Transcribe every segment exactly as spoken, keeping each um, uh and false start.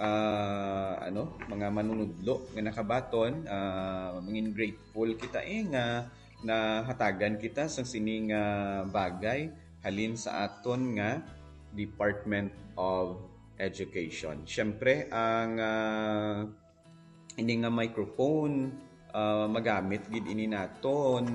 ah, ano mga manunudlo nga nakabaton, ah, mangin grateful kita eh nga nahatagan kita sa sining nga bagay halin sa aton nga Department of Education. Siyempre ang ah, hindi nga microphone ah, magamit gid ini naton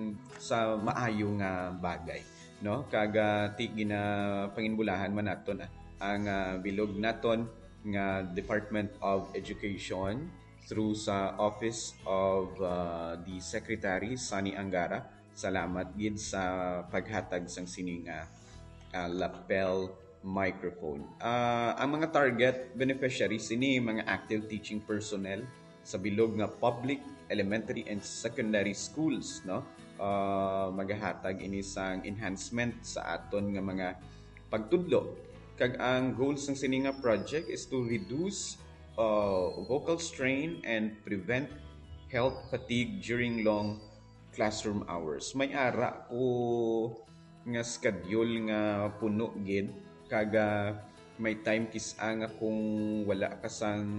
sa maayo nga bagay, no? Kaga ti gina panginbulahan man naton ah, ang ah, bilog naton nga Department of Education through sa Office of ah, the Secretary Sani Angara. Salamat gid sa paghatag sang sini nga ah, lapel microphone. Ah, ang mga target beneficiaries ini mga active teaching personnel sa bilog nga public, elementary and secondary schools, no? Ah, magahatag ini sang enhancement sa aton nga mga pagtudlo. Kag ang goals ng sini nga project is to reduce uh, vocal strain and prevent health fatigue during long classroom hours. May ara ko nga schedule nga puno gid kaga may time kisa nga kung wala ka sang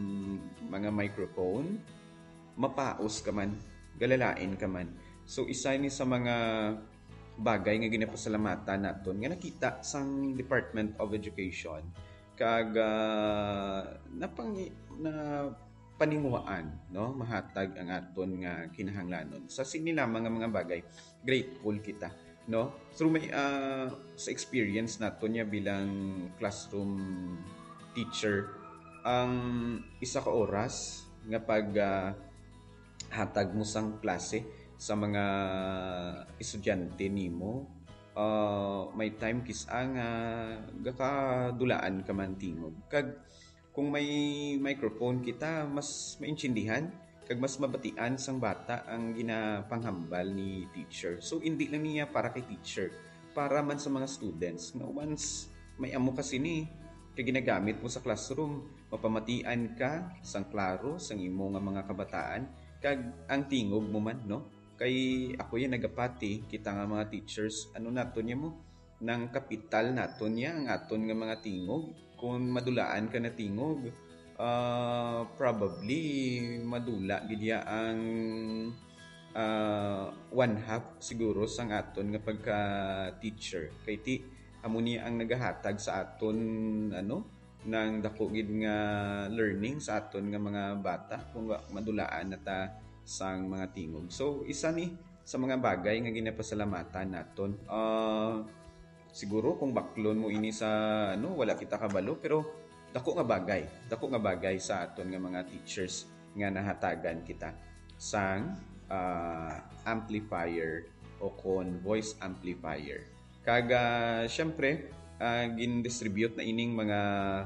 mga microphone mapaos ka man galalain ka man. So isa ni sa mga bagay nga ginapasalamatan naton nga nakita sang Department of Education kag uh, napang na paninguhaan, no, mahatag ang aton nga kinahanglanon sa sini lamang nga mga bagay. Grateful kita, no, through may uh, sa experience naton niya bilang classroom teacher. Ang isa ka oras nga pag uh, hatag mo sang klase sa mga estudyante nimo, uh, may time kisa nga gakadulaan ka man tingog kag kung may microphone kita mas maintindihan kag mas mabatian sang bata ang ginapanghambal ni teacher. So hindi lang niya para kay teacher, para man sa mga students nga once may amo kasi ni kay ginagamit mo sa classroom, mapamatian ka sang klaro sang imo nga mga kabataan kag ang tingog mo man, no? Kay ako yan nagapati kita nga mga teachers ano nato niya mo ng kapital naton niya ang aton nga mga tingog. Kung madulaan ka na tingog, uh, probably madula gidya ang uh, one half siguro sang aton nga pagka teacher. Kay ti amo niya ang nagahatag sa aton ano ng dako gid nga learning sa aton nga mga bata kung madulaan nata sang mga tingog. So isa ni sa mga bagay nga ginapasalamatan naton. Uh, siguro kung baklon mo ini sa ano wala kita kabalo pero dako nga bagay, dako nga bagay sa aton nga mga teachers nga nahatagan kita sang uh, amplifier o kon voice amplifier. Kaga syempre uh, gin-distribute na ining mga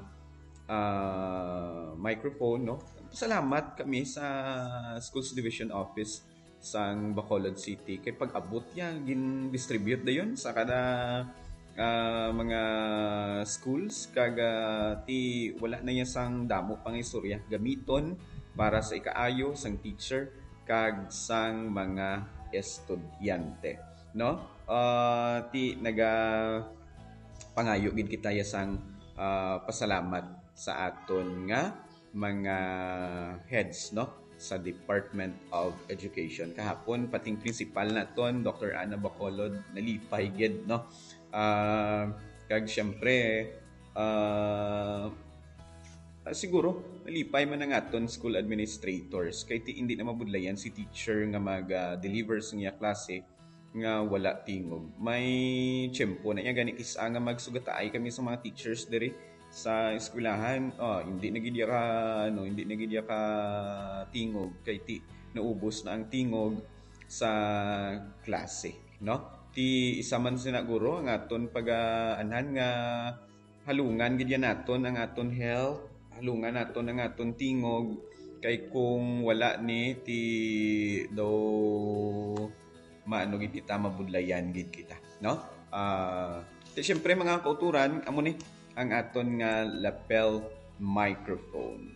uh, microphone, no? Salamat kami sa Schools Division Office sang Bacolod City kay pag-abot yan gin-distribute dayon sa kada uh, mga schools kaga ti wala na niya sang damo pang istorya gamiton para sa ikaayo sang teacher kag sang mga estudyante, no? Uh, ti naga pangayo gid kita ya sang uh, pasalamat sa aton nga mga heads, no, sa Department of Education. Kahapon pating principal naton Doctor Ana Bacolod nalipay gid, no. Uh, kag syempre uh, siguro nalipay man ang aton school administrators kay ti hindi na mabudlayan si teacher nga mag-deliver uh, sa niya klase nga wala tingog. May tiyempo na niya gani kisa nga magsugataay kami sa mga teachers diri sa eskwelahan. Oh, hindi na gid ka ano, hindi na gid ka tingog kay ti naubos na ang tingog sa klase, no? Ti isa man sinaguro ang aton pag-anhan nga halungan gid yan naton ang aton health, halungan naton ang aton tingog kay kung wala ni ti do maano gid kita mabudlayan gid kita, no? Ah, uh, syempre mga kauturan amo ni ang aton nga lapel microphone.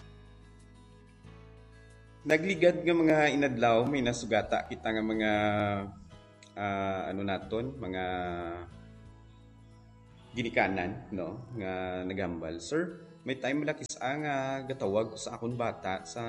Nagligad nga mga inadlaw may nasugata kita nga mga uh, ano naton mga ginikanan, no, nga nagambal. Sir, may time laki sa nga gatawag sa akon bata sa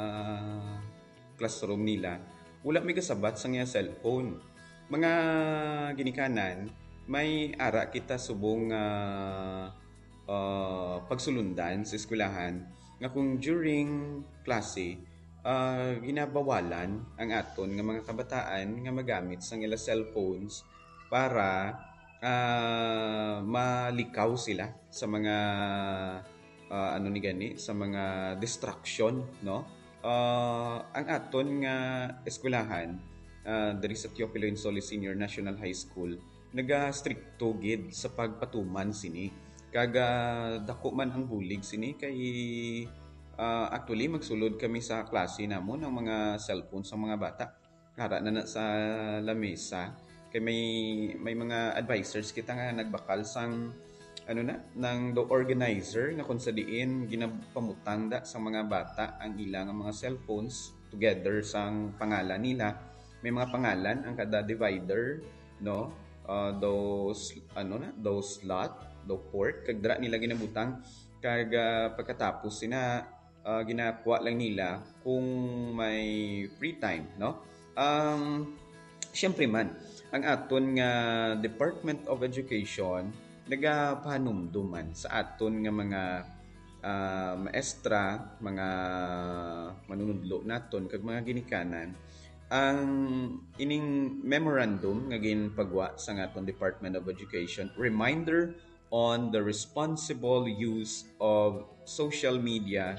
classroom nila. Wala may kasabat sa nga cellphone. Mga ginikanan, may ara kita subong uh, uh, pagsulundan sa eskwelahan nga kung during klase uh, ginabawalan ang aton nga mga kabataan nga magamit sa ila cellphones para uh, malikaw sila sa mga uh, ano ni gani sa mga distraction, no. Uh, ang aton nga eskwelahan uh, diri sa Teofilo Insoli Senior National High School naga stricto gid sa pagpatuman sini kaga dako man ang bulig sini kay uh, actually magsulod kami sa klase namon ng mga cellphone sa mga bata hara na, na sa lamesa kay may may mga advisors kita nga nagbakal sang ano na ng the organizer nga kung sa diin ginapamutang da sa mga bata ang ilang mga cellphones together sang pangalan nila. May mga pangalan ang kada divider, no, uh, those ano na those slot do port kag dra nila ginabutang kag uh, pagkatapos sina uh, ginakuha lang nila kung may free time, no. Um syempre man ang aton nga Department of Education nagapanumduman sa aton nga mga uh, maestra, mga manunudlo naton kag mga ginikanan ang ining memorandum nga ginpagwa sa aton Department of Education, reminder on the responsible use of social media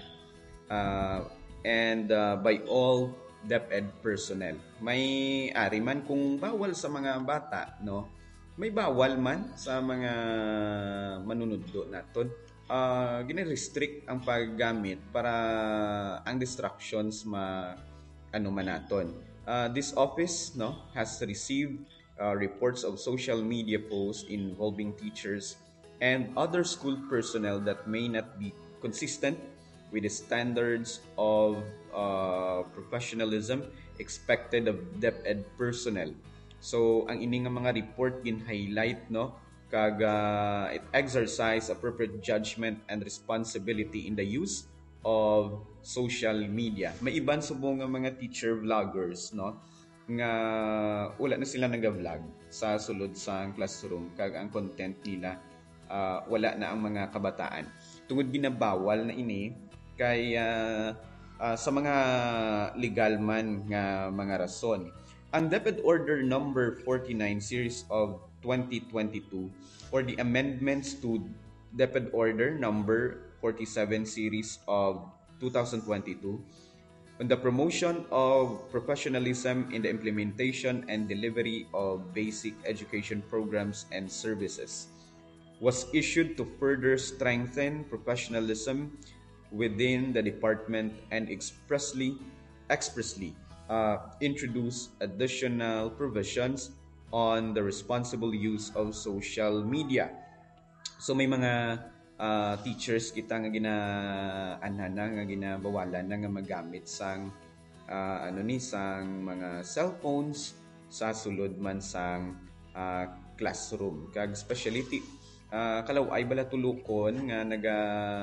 uh, and uh, by all DepEd personnel. May ari man kung bawal sa mga bata, no, may bawal man sa mga manunudlo naton. Uh, gine-restrict ang paggamit para ang distractions ma ano man naton. Uh, this office, no, has received uh, reports of social media posts involving teachers and other school personnel that may not be consistent with the standards of uh, professionalism expected of DepEd personnel. So ang ini nga mga report gin-highlight, no, kag uh, it exercise appropriate judgment and responsibility in the use of social media. May iban subong nga mga teacher vloggers, no, nga wala na sila nag-vlog sa sulod sa classroom kag ang content nila uh, wala na ang mga kabataan. Tungod ginabawal na ini kay uh, uh, sa mga legal man nga mga rason. Ang DepEd Order number forty-nine series of twenty twenty-two or the amendments to DepEd Order number forty-seven series of two thousand twenty-two on the promotion of professionalism in the implementation and delivery of basic education programs and services was issued to further strengthen professionalism within the department and expressly expressly uh, introduce additional provisions on the responsible use of social media. So may mga uh, teachers kita nga ginaanhana nga ginabawalan na nga magamit sang uh, ano ni sang mga cellphones sa sulod man sang uh, classroom. Kag specialty uh, kalaw ay bala tulukon nga naga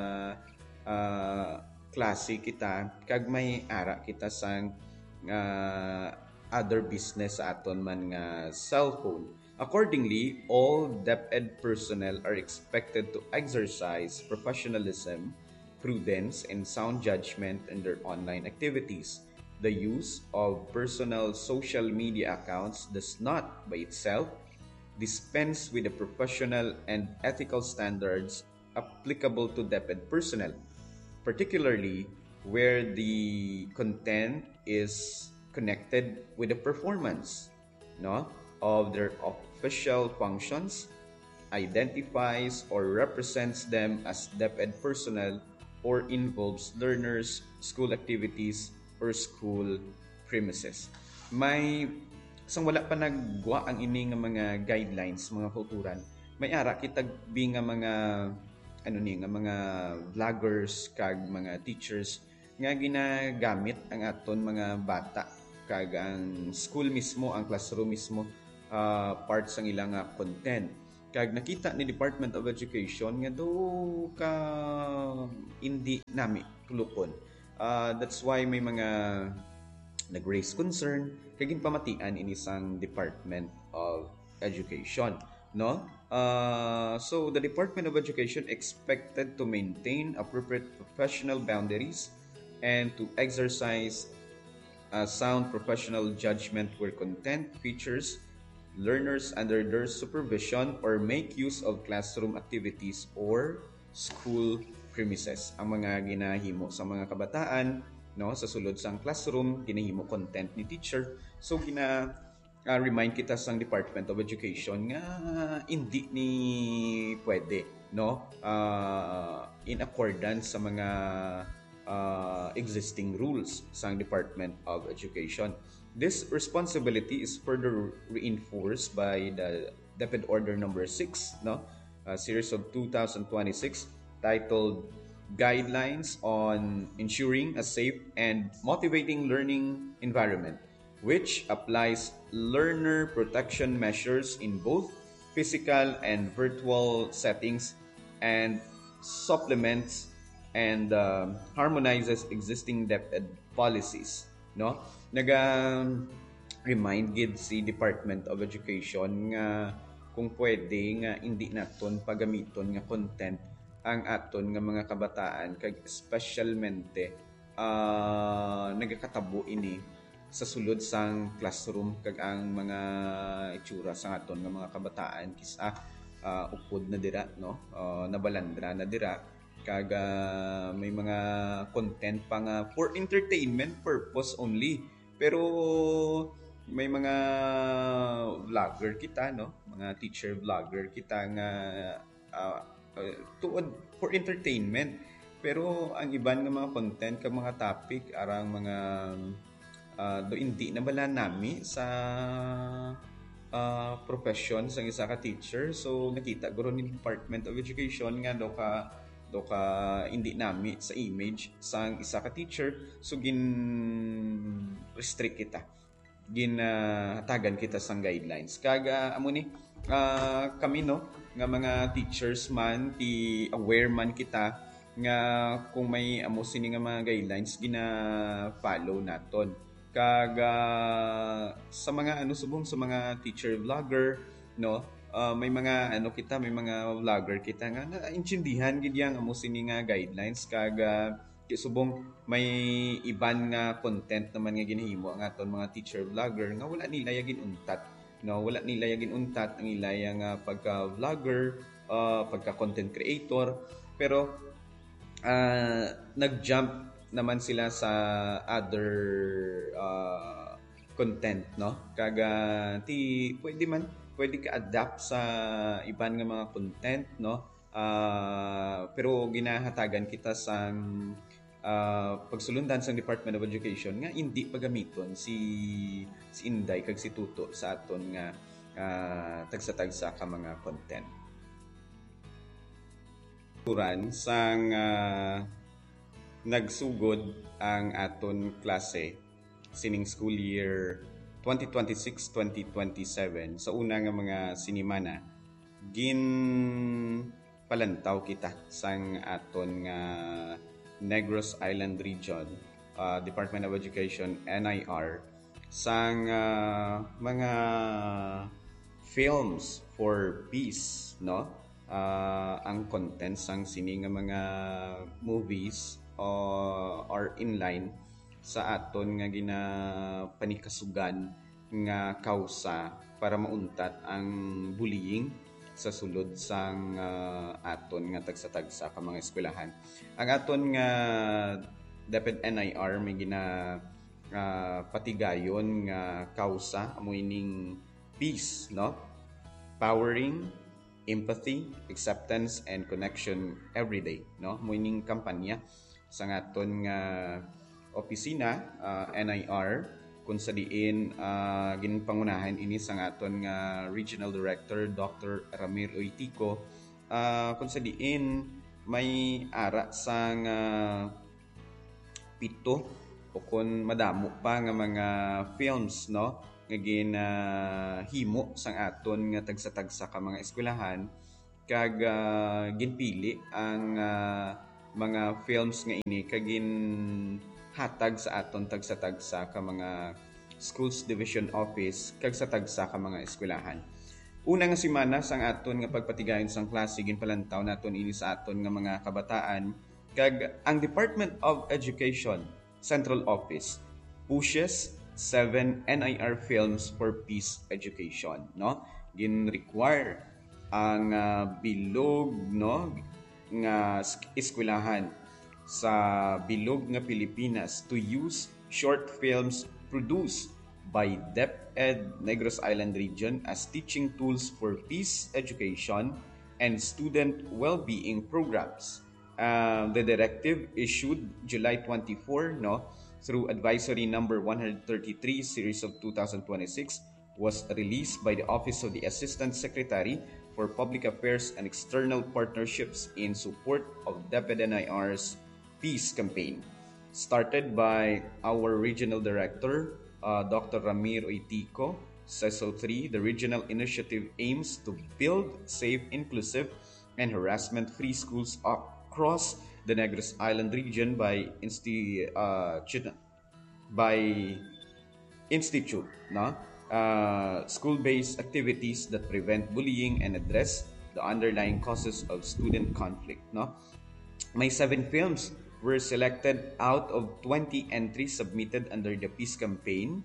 uh, klase kita kag may ara kita sang uh, other business sa aton man nga cellphone. Accordingly, all DepEd personnel are expected to exercise professionalism, prudence, and sound judgment in their online activities. The use of personal social media accounts does not, by itself, dispense with the professional and ethical standards applicable to DepEd personnel, particularly where the content is connected with the performance, no, of their official functions, identifies or represents them as DepEd personnel, or involves learners, school activities, or school premises. May sang wala pa nagwa ang ini nga mga guidelines, mga kauturan, may ara kitag bi nga mga ano ni nga mga vloggers kag mga teachers nga ginagamit ang aton mga bata kag ang school mismo, ang classroom mismo, uh, parts ang ilang uh, content. Kag nakita ni Department of Education nga do ka hindi nami tulukon. Uh, that's why may mga nag-raise concern kaging pamatian in isang Department of Education, no? Uh, so the Department of Education expected to maintain appropriate professional boundaries and to exercise uh, sound professional judgment where content features learners under their supervision or make use of classroom activities or school premises. Ang mga ginahimo sa mga kabataan, no, sa sulod sang classroom, ginahimo content ni teacher. So gina uh, remind kita sang Department of Education nga hindi ni pwede, no, uh, in accordance sa mga uh, existing rules sang Department of Education. This responsibility is further reinforced by the DepEd Order number six, no, a series of two thousand twenty-six, titled Guidelines on Ensuring a Safe and Motivating Learning Environment, which applies learner protection measures in both physical and virtual settings and supplements and uh, harmonizes existing DepEd policies, no? Naga remind gid si Department of Education nga kung pwede nga hindi naton pagamiton nga content ang aton nga mga kabataan kag especialmente uh, nagakatabo ini sa sulod sang classroom kag ang mga itsura sa aton nga mga kabataan kisa uh, upod na dira, no, uh, nabalandra na dira kag uh, may mga content pa nga for entertainment purpose only. Pero may mga vlogger kita, no? Mga teacher vlogger kita nga uh, uh, tuod for entertainment. Pero ang iban nga mga content kag mga topic arang mga uh, do hindi na bala nami sa uh, profession sang isa ka teacher. So nakita guro ni Department of Education nga do ka do ka hindi nami sa image sang isa ka teacher, so gin restrict kita, gin uh, hatagan kita sang guidelines kag uh, amo ni uh, kami, no, nga mga teachers man ti aware man kita nga kung may amo sini nga mga guidelines gina follow naton kag uh, sa mga ano subong sa mga teacher vlogger, no, Uh, may mga ano kita, may mga vlogger kita nga naintindihan gid yang amo sini nga guidelines kag uh, subong may iban nga content naman nga ginahimo ang aton mga teacher vlogger nga wala nila yagin untat, no, wala nila yagin untat ang ilaya nga pagka vlogger, uh, pagka content creator, pero uh, nag-jump naman sila sa other uh, content, no, kag uh, ti pwede man pwede ka adapt sa iban nga mga content, no, uh, pero ginahatagan kita sa uh, pagsulundan sa Department of Education nga hindi pagamiton si si Inday kag si Tuto sa aton nga uh, tagsa-tagsa ka mga content. Turan sang uh, nagsugod ang aton klase sining school year twenty twenty-six twenty twenty-seven sa una nga mga sinimana gin palantaw kita sang aton nga Negros Island Region, uh, Department of Education N I R sang uh, mga films for peace, no, uh, ang content sang sini nga mga movies uh, are in line sa aton nga ginapanikasugan nga kausa para mauntat ang bullying sa sulod sang uh, aton nga tagsa-tagsa ka mga eskwelahan. Ang aton nga DepEd N I R may gina uh, patigayon nga kausa amo ining peace, no, powering empathy, acceptance and connection every day, no, mo ining kampanya sa aton nga opisina, uh, N I R, kung sa diin uh, ginpangunahan ini sa aton nga Regional Director Doctor Ramiro Itico, uh, kung sa diin may ara sa nga pito o kung madamo pa nga mga films, no, nga ginahimo sang aton nga tagsa-tagsa ka mga eskwelahan kag ah, ginpili ang ah, mga films nga ini kag ginhatag sa aton tagsa-tagsa ka mga schools division office kag sa tagsa ka mga eskwelahan. Una nga semana sang aton nga pagpatigayon sang klase ginpalantaw naton ini sa aton nga mga kabataan kag ang Department of Education Central Office pushes seven N I R films for peace education, no? Gin-require ang ah, bilog, no, nga sk- eskwelahan sa bilog nga Pilipinas to use short films produced by DepEd Negros Island Region as teaching tools for peace education and student well-being programs. Uh, the directive issued July twenty-fourth, no, through advisory number one thirty-three series of two thousand twenty-six was released by the Office of the Assistant Secretary for Public Affairs and External Partnerships in support of DepEd N I R's Peace Campaign. Started by our Regional Director, uh, Doctor Ramiro Itico, S E S O three, the regional initiative aims to build safe, inclusive, and harassment-free schools across the Negros Island region by insti uh, chit- by institute, no? Uh, school-based activities that prevent bullying and address the underlying causes of student conflict, no? May seven films were selected out of twenty entries submitted under the peace campaign.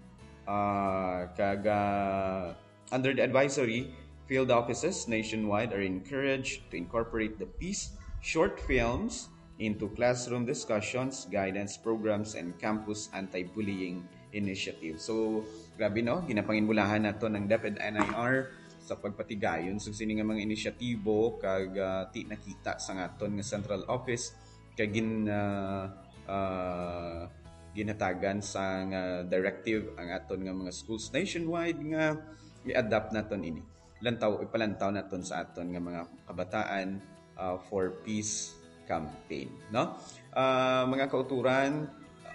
Uh, kaga, under the advisory, field offices nationwide are encouraged to incorporate the peace short films into classroom discussions, guidance programs, and campus anti-bullying initiative. So, grabe no, ginapanginbulahan nato ng DepEd N I R sa pagpatigayon sa sini nga mga inisyatibo kag uh, ti nakita sa aton nga central office kag gin uh, uh, ginatagan sa nga directive ang aton nga mga schools nationwide nga i-adapt naton ini. Lantaw ipalantaw naton sa aton nga mga kabataan uh, for peace campaign, no? Uh, mga kauturan,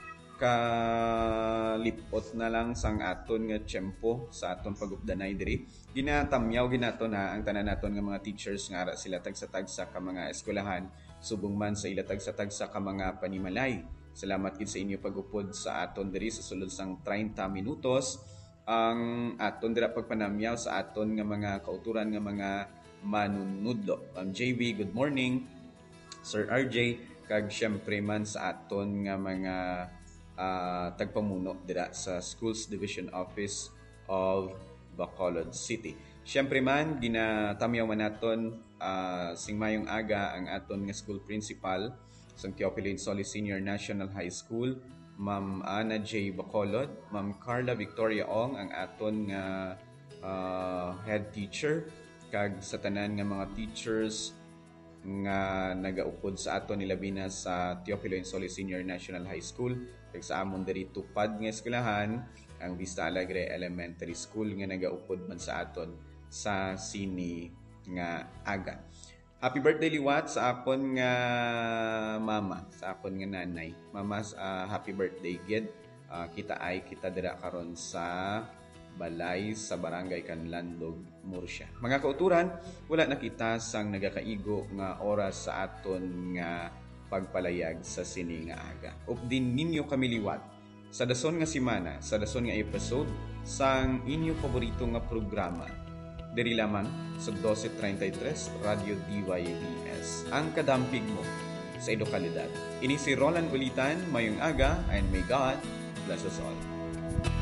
kalipot na lang sang aton nga tiyempo sa aton pagupdanay diri. Ginatamyaw ginato na ang tanan naton nga mga teachers nga ara sila tagsa-tagsa ka mga eskwelahan subong man sa ila tagsa-tagsa ka mga panimalay. Salamat gid sa inyo pagupod sa aton diri sa sulod sang thirty minutos ang aton dira pagpanamyaw sa aton nga mga kauturan nga mga manunudlo. Ma'am J V, good morning. Sir R J, kag syempre man sa aton nga mga uh, tagpamuno dira sa Schools Division Office of Bacolod City. Syempre man, ginatamyaw man naton uh, sing mayong aga ang aton nga school principal sa Teofilo Insoli Senior National High School, Ma'am Ana J. Bacolod, Ma'am Carla Victoria Ong, ang aton nga uh, head teacher, kag sa tanan nga mga teachers nga nagaupod sa aton nilabi na sa Teofilo Insoli Senior National High School, kag sa amon diri tupad nga eskwelahan ang Vista Alegre Elementary School nga nagaupod man sa aton sa sini nga aga. Happy birthday liwat sa akon nga mama, sa akon nga nanay. Mama, uh, happy birthday gid. Uh, kita ay kita dira karon sa balay sa barangay Canlandog, Murcia. Mga kauturan, wala na kita sang nagakaigo nga oras sa aton nga pagpalayag sa sini nga aga. Updin ninyo kami liwat sa dason nga semana, sa dason nga episode sang inyo paborito nga programa. Diri lamang sa twelve thirty-three Radio D Y B S. Ang kadampig mo sa edukalidad. Ini si Roland Ulitan, mayong aga, and may God bless us all.